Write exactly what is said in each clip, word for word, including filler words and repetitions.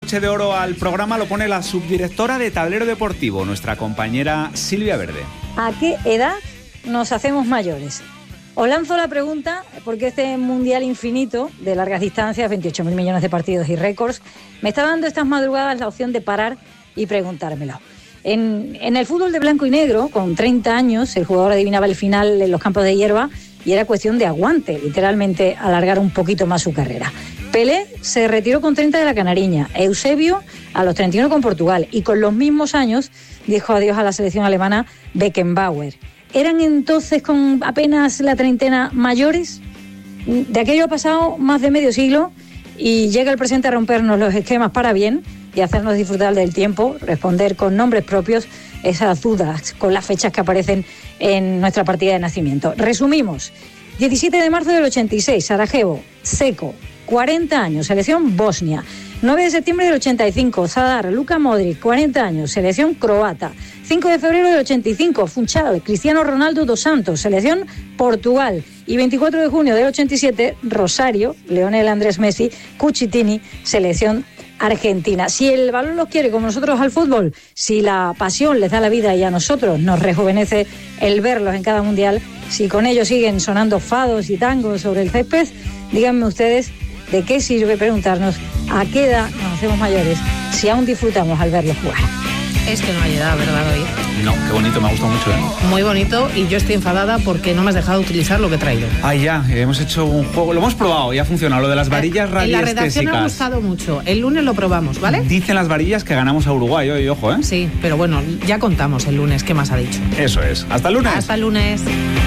broche de oro al programa lo pone la subdirectora de Tablero Deportivo, nuestra compañera Silvia Verde. ¿A qué edad nos hacemos mayores? Os lanzo la pregunta porque este mundial infinito de largas distancias, veintiocho mil millones de partidos y récords, me está dando estas madrugadas la opción de parar y preguntármelo. En, en el fútbol de blanco y negro, con treinta años, el jugador adivinaba el final en los campos de hierba y era cuestión de aguante, literalmente alargar un poquito más su carrera. Pelé se retiró con treinta de la Canariña, Eusebio a los treinta y uno con Portugal y con los mismos años dijo adiós a la selección alemana Beckenbauer. ¿Eran entonces con apenas la treintena mayores? De aquello ha pasado más de medio siglo y llega el presente a rompernos los esquemas para bien y hacernos disfrutar del tiempo, responder con nombres propios esas dudas con las fechas que aparecen en nuestra partida de nacimiento. Resumimos, diecisiete de marzo del ochenta y seis, Sarajevo, Seco, cuarenta años, selección Bosnia. nueve de septiembre del ochenta y cinco, Zadar, Luka Modric, cuarenta años, selección croata. cinco de febrero del ochenta y cinco, Funchal, Cristiano Ronaldo dos Santos, selección Portugal. Y veinticuatro de junio del ochenta y siete, Rosario, Lionel Andrés Messi, Cucitini, selección Argentina. Si el balón los quiere como nosotros al fútbol, si la pasión les da la vida y a nosotros nos rejuvenece el verlos en cada mundial, si con ellos siguen sonando fados y tangos sobre el césped, díganme ustedes de qué sirve preguntarnos a qué edad nos hacemos mayores si aún disfrutamos al verlos jugar. Es que no hay edad, ¿verdad, David? No, qué bonito, me ha gustado mucho, ¿eh? Muy bonito, y yo estoy enfadada porque no me has dejado utilizar lo que he traído. Ah, ya, hemos hecho un juego, lo hemos probado y ha funcionado, lo de las varillas radiestésicas. En la redacción me ha gustado mucho, el lunes lo probamos, ¿vale? Dicen las varillas que ganamos a Uruguay, hoy, ojo, ¿eh? Sí, pero bueno, ya contamos el lunes, ¿qué más ha dicho? Eso es, hasta el lunes. Hasta el lunes.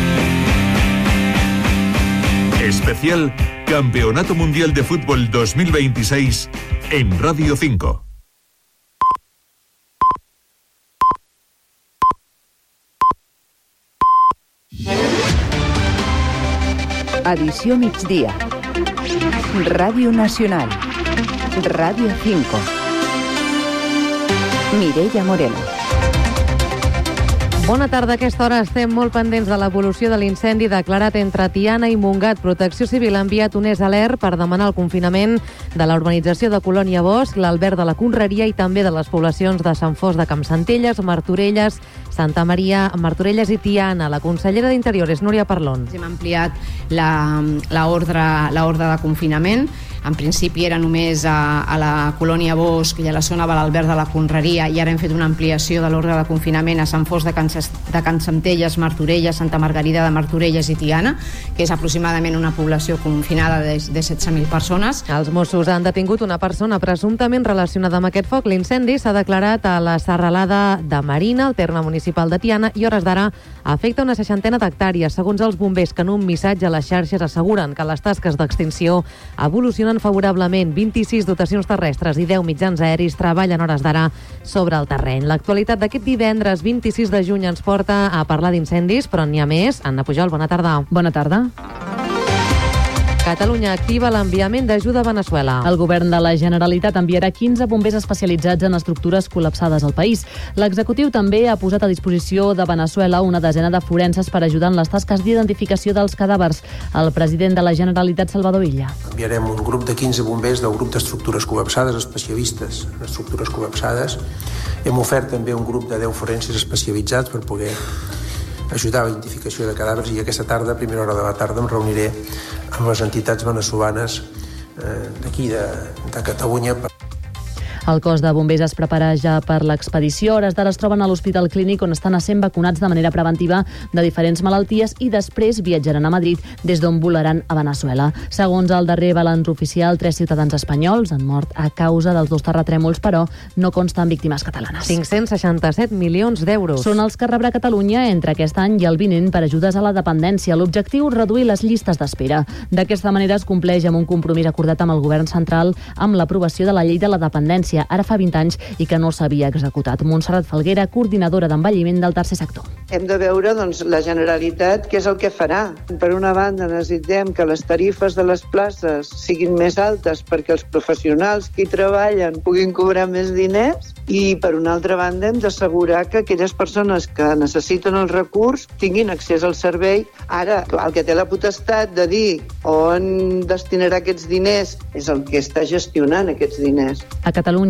Especial Campeonato Mundial de Fútbol dos mil veintiséis en Radio cinco. Edició migdia. Ràdio Nacional. Ràdio cinco. Mireia Moreno. Bona tarda. A aquesta hora estem molt pendents de l'evolució de l'incendi declarat entre Tiana i Montgat. Protecció Civil ha enviat un alert per demanar el confinament de la urbanització de Colònia Bosch, l'Albert de la Conreria i també de les poblacions de Sant Fost de Campsentelles, Martorelles, Santa Maria, Martorelles i Tiana. La consellera d'Interior és Núria Parlon. Hem ampliat l'ordre de confinament. En principi era només a, a la Colònia Bosch i a la zona de l'Albert de la Conreria, i ara hem fet una ampliació de l'ordre de confinament a Sant Fost de Can, de Can Centelles, Martorelles, Santa Margarida de Martorelles i Tiana, que és aproximadament una població confinada de, de setze mil persones. Els Mossos han detingut una persona presumptament relacionada amb aquest foc. L'incendi s'ha declarat a la serralada de Marina, al terme municipal de Tiana, i hores d'ara afecta una seixantena d'hectàrees. Segons els bombers, que en un missatge a les xarxes asseguren que les tasques d'extinció evolucionen favorablement. vint-i-sis dotacions terrestres i deu mitjans aeris treballen hores d'ara sobre el terreny. L'actualitat d'aquest divendres vint-i-sis de juny ens porta a parlar d'incendis, però n'hi ha més. Anna Pujol, bona tarda. Bona tarda. Catalunya activa l'enviament d'ajuda a Veneçuela. El govern de la Generalitat enviarà quinze bombers especialitzats en estructures col·lapsades al país. L'executiu també ha posat a disposició de Veneçuela una desena de forenses per ajudar en les tasques d'identificació dels cadàvers. El president de la Generalitat, Salvador Illa. Enviarem un grup de quinze bombers del grup d'estructures col·lapsades, especialistes en estructures col·lapsades. Hem ofert també un grup de deu forenses especialitzats per poder ajudar a la identificació de cadàvers, i aquesta tarda, a primera hora de la tarda, em reuniré amb les entitats veneçolanes eh, d'aquí, de, de Catalunya. El cos de bombers es prepara ja per l'expedició. Hores d'ara es troben a l'Hospital Clínic, on estan essent vacunats de manera preventiva de diferents malalties, i després viatjaran a Madrid, des d'on volaran a Veneçuela. Segons el darrer balanç oficial, tres ciutadans espanyols han mort a causa dels dos terratrèmols, però no consten víctimes catalanes. cinc-cents seixanta-set milions d'euros. Són els que rebrà Catalunya entre aquest any i el vinent per ajudes a la dependència. L'objectiu, reduir les llistes d'espera. D'aquesta manera es compleix amb un compromís acordat amb el govern central amb l'aprovació de la llei de la dependència, ara fa vint anys, i que no s'havia executat. Montserrat Falguera, coordinadora d'envelliment del tercer sector. Hem de veure, doncs, la Generalitat què és el que farà. Per una banda, necessitem que les tarifes de les places siguin més altes perquè els professionals que hi treballen puguin cobrar més diners, i per una altra banda hem d'assegurar que aquelles persones que necessiten el recurs tinguin accés al servei. Ara, el que té la potestat de dir on destinarà aquests diners és el que està gestionant aquests diners. A Catalunya